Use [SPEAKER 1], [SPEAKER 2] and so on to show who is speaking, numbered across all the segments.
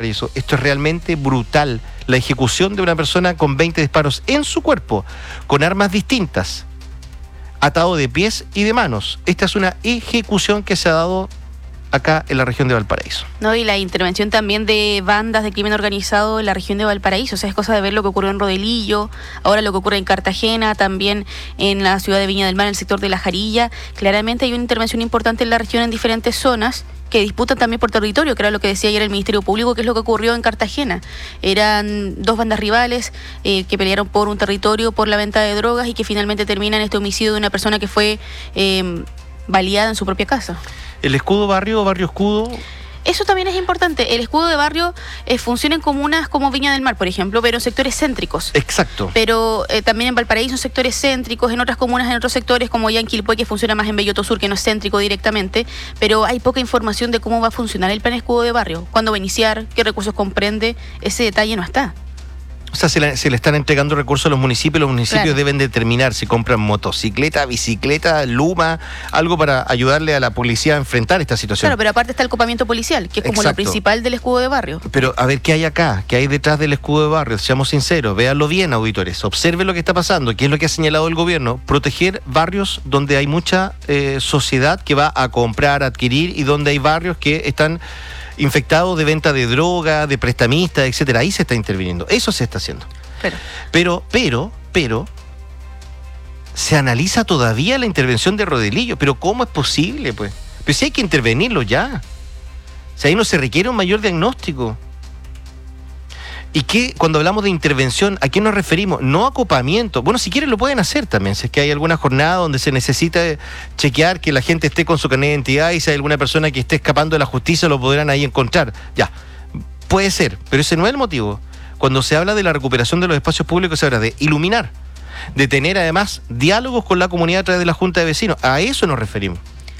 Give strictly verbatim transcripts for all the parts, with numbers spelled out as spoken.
[SPEAKER 1] Valparaíso. Esto es realmente brutal. La ejecución de una persona con veinte disparos en su cuerpo, con armas distintas, atado de pies y de manos. Esta es una ejecución que se ha dado acá en la región de Valparaíso.
[SPEAKER 2] No, y la intervención también de bandas de crimen organizado en la región de Valparaíso. O sea, es cosa de ver lo que ocurrió en Rodelillo, ahora lo que ocurre en Cartagena, también en la ciudad de Viña del Mar, en el sector de La Jarilla. Claramente hay una intervención importante en la región en diferentes zonas que disputan también por territorio, que era lo que decía ayer el Ministerio Público, que es lo que ocurrió en Cartagena. Eran dos bandas rivales eh, que pelearon por un territorio, por la venta de drogas, y que finalmente terminan este homicidio de una persona que fue eh, baleada en su propia casa.
[SPEAKER 1] ¿El escudo barrio o barrio escudo?
[SPEAKER 2] Eso también es importante. El escudo de barrio eh, funciona en comunas como Viña del Mar, por ejemplo, pero en sectores céntricos.
[SPEAKER 1] Exacto.
[SPEAKER 2] Pero eh, también en Valparaíso en sectores céntricos, en otras comunas, en otros sectores, como ya en Quilpué, que funciona más en Belloto Sur, que no es céntrico directamente, pero hay poca información de cómo va a funcionar el plan escudo de barrio, cuándo va a iniciar, qué recursos comprende, ese detalle no está.
[SPEAKER 1] O sea, se le, se le están entregando recursos a los municipios, los municipios claro. deben determinar si compran motocicleta, bicicleta, luma, algo para ayudarle a la policía a enfrentar esta situación.
[SPEAKER 2] Claro, pero aparte está el copamiento policial, que es como
[SPEAKER 1] Exacto.
[SPEAKER 2] lo principal del escudo de barrio.
[SPEAKER 1] Pero a ver, ¿qué hay acá? ¿Qué hay detrás del escudo de barrio? Seamos sinceros, véanlo bien, auditores, observen lo que está pasando, qué es lo que ha señalado el gobierno, proteger barrios donde hay mucha eh, sociedad que va a comprar, a adquirir, y donde hay barrios que están infectados de venta de droga, de prestamistas, etcétera. Ahí se está interviniendo, eso se está haciendo.
[SPEAKER 2] Pero,
[SPEAKER 1] pero, pero, pero, se analiza todavía la intervención de Rodelillo. Pero ¿cómo es posible, pues? Pero si hay que intervenirlo ya. Si ahí no se requiere un mayor diagnóstico. ¿Y qué, cuando hablamos de intervención, a qué nos referimos? No acopamiento. Bueno, si quieren lo pueden hacer también. Si es que hay alguna jornada donde se necesita chequear que la gente esté con su carnet de identidad, y si hay alguna persona que esté escapando de la justicia, lo podrán ahí encontrar. Ya, puede ser, pero ese no es el motivo. Cuando se habla de la recuperación de los espacios públicos, se habla de iluminar, de tener además diálogos con la comunidad a través de la Junta de Vecinos. A eso nos referimos.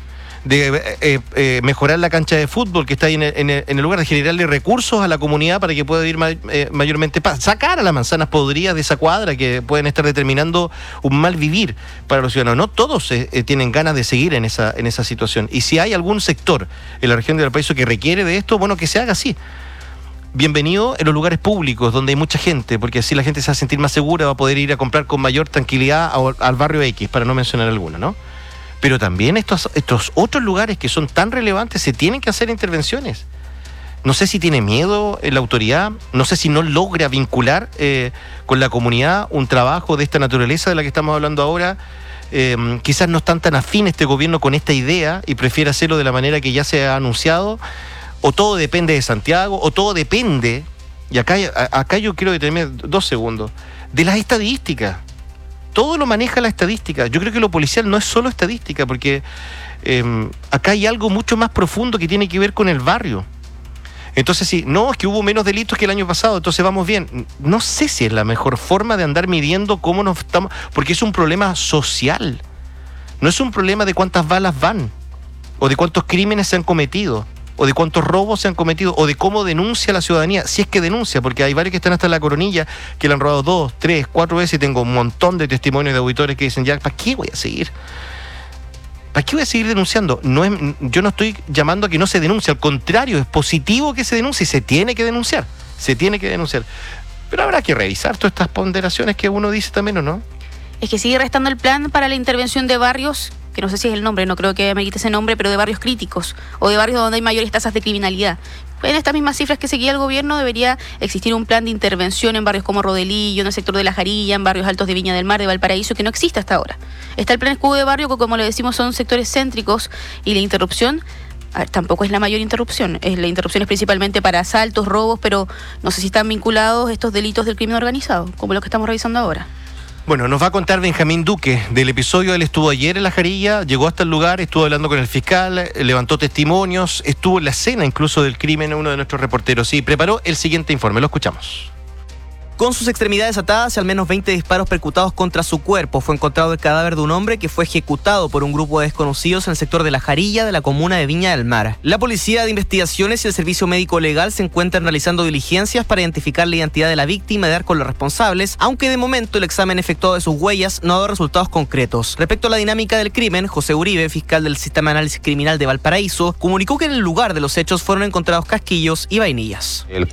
[SPEAKER 1] De eh, eh, mejorar la cancha de fútbol que está ahí en el, en, el, en el lugar, de generarle recursos a la comunidad para que pueda ir ma- eh, mayormente paz, sacar a las manzanas podridas de esa cuadra que pueden estar determinando un mal vivir para los ciudadanos. No todos eh, eh, tienen ganas de seguir en esa, en esa situación, y si hay algún sector en la región de Valparaíso que requiere de esto, bueno, que se haga así. Bienvenido en los lugares públicos donde hay mucha gente, porque así la gente se va a sentir más segura, va a poder ir a comprar con mayor tranquilidad al, al barrio X, para no mencionar alguno, ¿no? Pero también estos, estos otros lugares que son tan relevantes, se tienen que hacer intervenciones. No sé si tiene miedo la autoridad, no sé si no logra vincular eh, con la comunidad un trabajo de esta naturaleza de la que estamos hablando ahora. Eh, quizás no están tan afín este gobierno con esta idea y prefiere hacerlo de la manera que ya se ha anunciado, o todo depende de Santiago, o todo depende, y acá, acá yo quiero detenerme dos segundos, de las estadísticas. Todo lo maneja la estadística. Yo creo que lo policial no es solo estadística, porque eh, acá hay algo mucho más profundo que tiene que ver con el barrio. Entonces, sí, no, es que hubo menos delitos que el año pasado, entonces vamos bien. No sé si es la mejor forma de andar midiendo cómo nos estamos, porque es un problema social. No es un problema de cuántas balas van, o de cuántos crímenes se han cometido, o de cuántos robos se han cometido, o de cómo denuncia la ciudadanía, si es que denuncia, porque hay varios que están hasta en la coronilla, que le han robado dos, tres, cuatro veces, y tengo un montón de testimonios de auditores que dicen, ya, ¿para qué voy a seguir? ¿Para qué voy a seguir denunciando? No es, yo no estoy llamando a que no se denuncie, al contrario, es positivo que se denuncie, y se tiene que denunciar, se tiene que denunciar. Pero habrá que revisar todas estas ponderaciones que uno dice también, ¿o no?
[SPEAKER 2] Es que sigue restando el plan para la intervención de barrios, que no sé si es el nombre, no creo que me quite ese nombre, pero de barrios críticos, o de barrios donde hay mayores tasas de criminalidad. En estas mismas cifras que seguía el gobierno, debería existir un plan de intervención en barrios como Rodelillo, en el sector de La Jarilla, en barrios altos de Viña del Mar, de Valparaíso, que no existe hasta ahora. Está el plan escudo de barrio, que como le decimos son sectores céntricos, y la interrupción, a ver, tampoco es la mayor interrupción. Es, la interrupción es principalmente para asaltos, robos, pero no sé si están vinculados estos delitos del crimen organizado, como los que estamos revisando ahora.
[SPEAKER 1] Bueno, nos va a contar Benjamín Duque del episodio. Él estuvo ayer en La Jarilla, llegó hasta el lugar, estuvo hablando con el fiscal, levantó testimonios, estuvo en la escena incluso del crimen, uno de nuestros reporteros, y preparó el siguiente informe. Lo escuchamos.
[SPEAKER 3] Con sus extremidades atadas y al menos veinte disparos percutados contra su cuerpo, fue encontrado el cadáver de un hombre que fue ejecutado por un grupo de desconocidos en el sector de La Jarilla de la comuna de Viña del Mar. La Policía de Investigaciones y el Servicio Médico Legal se encuentran realizando diligencias para identificar la identidad de la víctima y dar con los responsables, aunque de momento el examen efectuado de sus huellas no ha dado resultados concretos. Respecto a la dinámica del crimen, José Uribe, fiscal del Sistema de Análisis Criminal de Valparaíso, comunicó que en el lugar de los hechos fueron encontrados casquillos y vainillas.
[SPEAKER 4] El